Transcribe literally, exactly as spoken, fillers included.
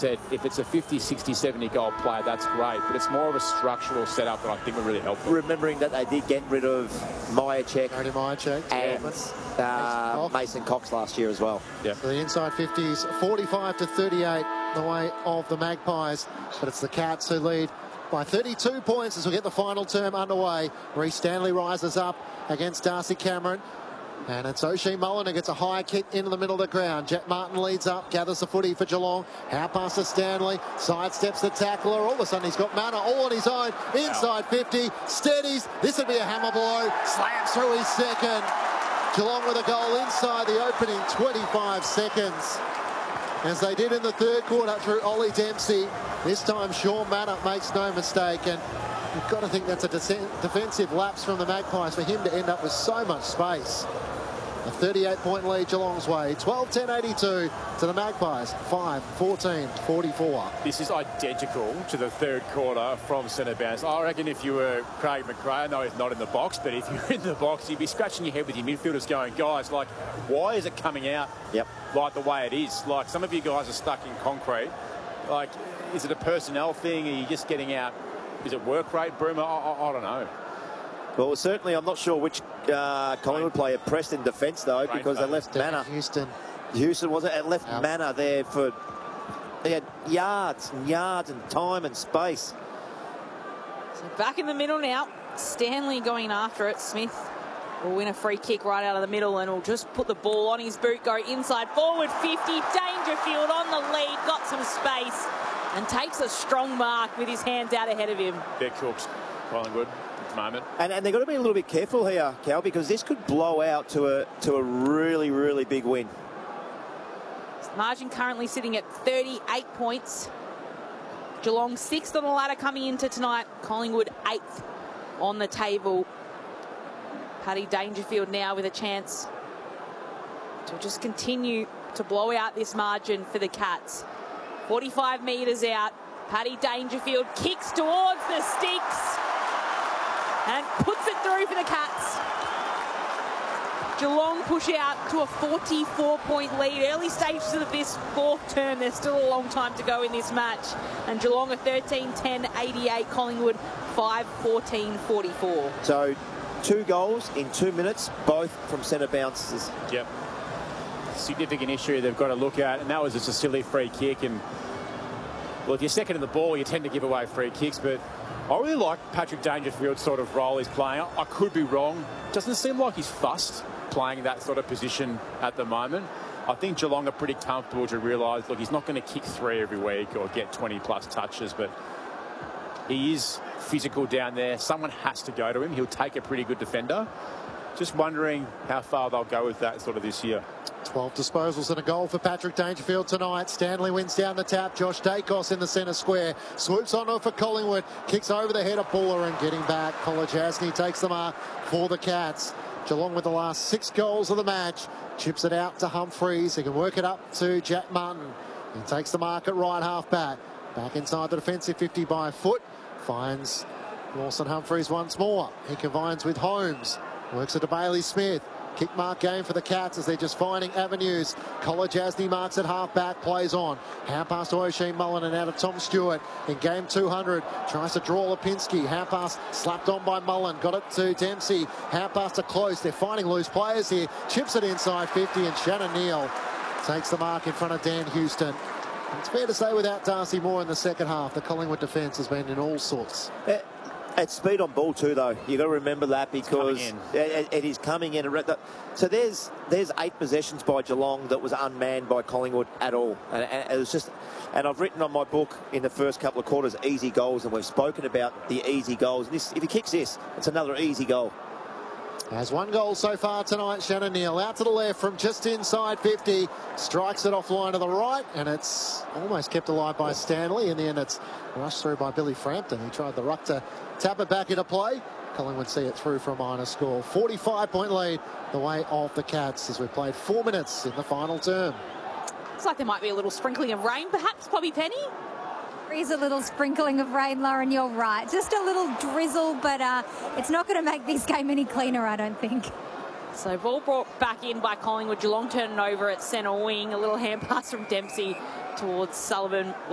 said, if it's a fifty, sixty, seventy goal player, that's great. But it's more of a structural setup that I think will really help them. Remembering that they did get rid of Myercheck Cody Myercheck and uh, Mason Cox last year as well. Yeah. So the inside fifties, forty-five to thirty-eight, the way of the Magpies. But it's the Cats who lead by thirty-two points as we get the final term underway. Reece Stanley rises up against Darcy Cameron. And it's O'Shea Mullen who gets a high kick into the middle of the ground. Jack Martin leads up, gathers the footy for Geelong. How pass to Stanley, sidesteps the tackler. All of a sudden he's got Mana all on his own. Inside fifty, steadies. This would be a hammer blow. Slams through his second. Geelong with a goal inside the opening twenty-five seconds. As they did in the third quarter through Ollie Dempsey. This time Sean Mana makes no mistake. And you've got to think that's a defensive lapse from the Magpies for him to end up with so much space. A thirty-eight point lead Geelong's way. twelve ten eighty-two to the Magpies. five fourteen forty-four. This is identical to the third quarter from centre bounce. I reckon if you were Craig McRae, I know he's not in the box, but if you're in the box, you'd be scratching your head with your midfielders going, guys, like, why is it coming out yep. like the way it is? Like, some of you guys are stuck in concrete. Like, is it a personnel thing? Are you just getting out? Is it work rate, Broomer? I, I, I don't know. Well, certainly I'm not sure which uh, Collingwood player pressed in defence, though, Great because vote. they left Mana. Houston. Houston, was it? It left Yep. Mana there for... They had yards and yards and time and space. So back in the middle now. Stanley going after it. Smith will win a free kick right out of the middle and will just put the ball on his boot, go inside, forward fifty. Dangerfield on the lead, got some space and takes a strong mark with his hands out ahead of him. They're cooks, Collingwood. Moment. And, and they've got to be a little bit careful here, Cal, because this could blow out to a to a really, really big win. Margin currently sitting at thirty-eight points. Geelong sixth on the ladder coming into tonight. Collingwood eighth on the table. Paddy Dangerfield now with a chance to just continue to blow out this margin for the Cats. forty-five metres out. Paddy Dangerfield kicks towards the sticks and puts it through for the Cats. Geelong push out to a forty-four point lead. Early stages of this fourth term. There's still a long time to go in this match. And Geelong are thirteen ten eighty-eight. Collingwood five fourteen forty-four. So two goals in two minutes, both from centre bounces. Yep. Significant issue they've got to look at. And that was just a silly free kick. And, well, if you're second in the ball, you tend to give away free kicks. But I really like Patrick Dangerfield's sort of role he's playing. I could be wrong. Doesn't seem like he's fussed playing that sort of position at the moment. I think Geelong are pretty comfortable to realise, look, he's not going to kick three every week or get twenty plus touches, but he is physical down there. Someone has to go to him. He'll take a pretty good defender. Just wondering how far they'll go with that sort of this year. twelve disposals and a goal for Patrick Dangerfield tonight. Stanley wins down the tap. Josh Dacos in the centre square. Swoops on for Collingwood. Kicks over the head of Buller and getting back. Kolodjasny takes the mark for the Cats. Geelong with the last six goals of the match. Chips it out to Humphreys. He can work it up to Jack Martin. He takes the mark at right half back. Back inside the defensive fifty by a foot. Finds Lawson Humphreys once more. He combines with Holmes. Works it to Bailey Smith. Kick mark game for the Cats as they're just finding avenues. Kolodjasny marks at half back, plays on. Hand pass to O'Shea Mullen and out of Tom Stewart in game two hundred. Tries to draw Lipinski. Hand pass slapped on by Mullen. Got it to Dempsey. Hand pass to Close. They're finding loose players here. Chips it inside fifty and Shannon Neal takes the mark in front of Dan Houston. It's fair to say without Darcy Moore in the second half, the Collingwood defence has been in all sorts. Uh, At speed on ball too, though. You've got to remember that because it, it is coming in. So there's there's eight possessions by Geelong that was unmanned by Collingwood at all. And, and it was just, and I've written on my book in the first couple of quarters, easy goals, and we've spoken about the easy goals. This, if he kicks this, it's another easy goal. Has one goal so far tonight. Shannon Neal out to the left from just inside fifty. Strikes it offline to the right, and it's almost kept alive by Stanley. In the end, it's rushed through by Billy Frampton. He tried the ruck to tap it back into play. Collingwood see it through for a minor score. forty-five point lead the way of the Cats as we played four minutes in the final term. Looks like there might be a little sprinkling of rain, perhaps, Poppy Penny? There is a little sprinkling of rain, Lauren, you're right. Just a little drizzle, but uh, it's not going to make this game any cleaner, I don't think. So ball brought back in by Collingwood. Geelong turning over at centre wing. A little hand pass from Dempsey towards Sullivan.